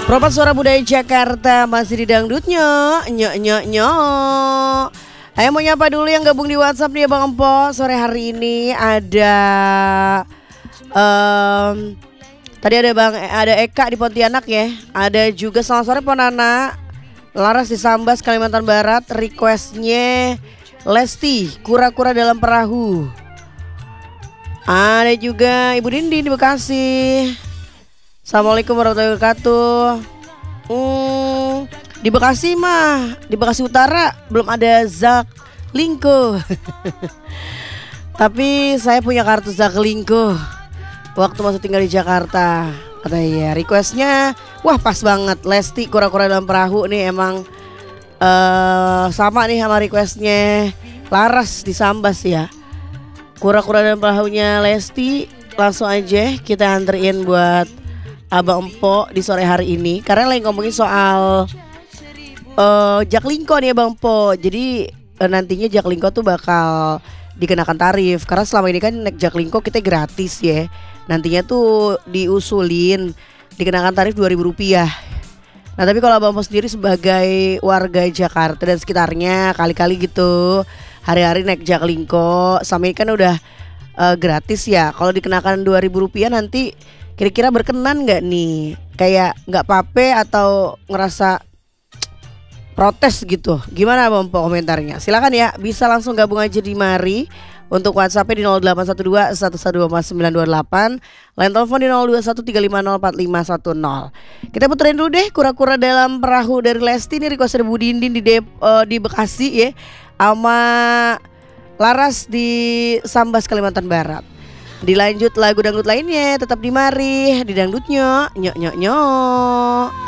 Propat Suara Budaya Jakarta masih di dangdutnya, nyok. Ayo mau nyapa dulu yang gabung di WhatsApp nih ya Bang Empo. Sore hari ini ada tadi ada Eka di Pontianak ya. Ada juga selamat sore Ponana. Laras di Sambas Kalimantan Barat. Requestnya Lesti, kura-kura dalam perahu. Ada juga Ibu Dindi di Bekasi. Assalamualaikum warahmatullahi wabarakatuh. Di Bekasi mah, di Bekasi Utara belum ada Zaklingko. Tapi saya punya kartu Zaklingko waktu masih tinggal di Jakarta. Katanya requestnya, wah pas banget Lesti kura-kura dalam perahu nih emang sama nih sama requestnya Laras di Sambas ya. Kura-kura dalam perahunya Lesti langsung aja kita anterin buat Abang Empo di sore hari ini. Karena lagi ngomongin soal Jaklingko nih Abang Empo. Jadi nantinya Jaklingko tuh bakal dikenakan tarif. Karena selama ini kan naik Jaklingko kita gratis ya. Nantinya tuh diusulin dikenakan tarif Rp2.000. Nah tapi kalau Abang Empo sendiri sebagai warga Jakarta dan sekitarnya, kali-kali gitu hari-hari naik Jaklingko, sama ini kan udah gratis ya. Kalau dikenakan Rp2.000 nanti kira-kira berkenan gak nih? Kayak gak pape atau ngerasa protes gitu? Gimana Bang Empo komentarnya? Silakan ya, bisa langsung gabung aja di Mari. Untuk WhatsApp-nya di 0812 112 928, lain telepon di 0213504510. Kita puterin dulu deh kura-kura dalam perahu dari Lesti. Ini request dari Bu Dindin di Bekasi ya, sama Laras di Sambas Kalimantan Barat. Dilanjut lagu dangdut lainnya tetap di Mari, di dangdutnya nyok.